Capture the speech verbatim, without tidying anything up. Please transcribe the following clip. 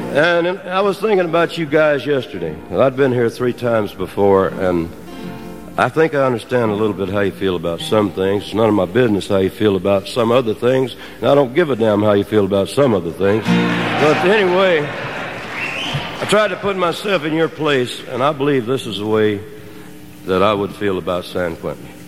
And I was thinking about you guys yesterday. I'd been here three times before, and I think I understand a little bit how you feel about some things. It's none of my business how you feel about some other things, and I don't give a damn how you feel about some other things. But anyway, I tried to put myself in your place, and I believe this is the way that I would feel about San Quentin.